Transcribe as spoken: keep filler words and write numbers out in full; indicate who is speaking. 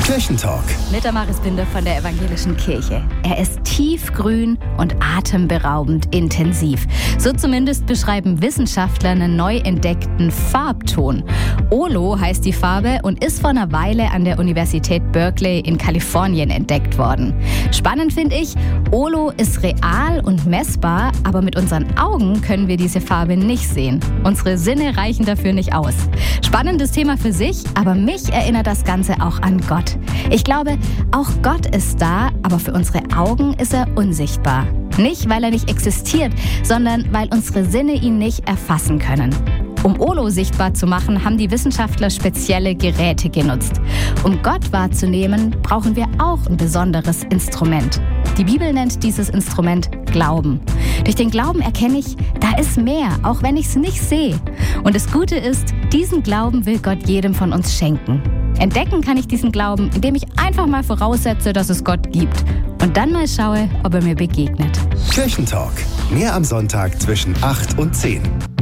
Speaker 1: Kirchentalk.
Speaker 2: Mit Damaris Binder von der Evangelischen Kirche. Er ist tiefgrün und atemberaubend intensiv. So zumindest beschreiben Wissenschaftler einen neu entdeckten Farbton. Olo heißt die Farbe und ist vor einer Weile an der Universität Berkeley in Kalifornien entdeckt worden. Spannend finde ich, Olo ist real und messbar, aber mit unseren Augen können wir diese Farbe nicht sehen. Unsere Sinne reichen dafür nicht aus. Spannendes Thema für sich, aber mich erinnert das Ganze auch an Gott. Ich glaube, auch Gott ist da, aber für unsere Augen ist er unsichtbar. Nicht, weil er nicht existiert, sondern weil unsere Sinne ihn nicht erfassen können. Um Olo sichtbar zu machen, haben die Wissenschaftler spezielle Geräte genutzt. Um Gott wahrzunehmen, brauchen wir auch ein besonderes Instrument. Die Bibel nennt dieses Instrument Glauben. Durch den Glauben erkenne ich, da ist mehr, auch wenn ich es nicht sehe. Und das Gute ist, diesen Glauben will Gott jedem von uns schenken. Entdecken kann ich diesen Glauben, indem ich einfach mal voraussetze, dass es Gott gibt. Und dann mal schaue, ob er mir begegnet.
Speaker 1: Kirchentalk. Mehr am Sonntag zwischen acht und zehn.